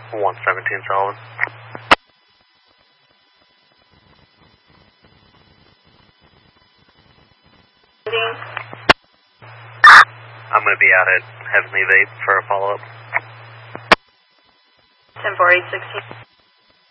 117 solid. I'm going to be out at Heavenly Vape for a follow-up. 10-4, 816.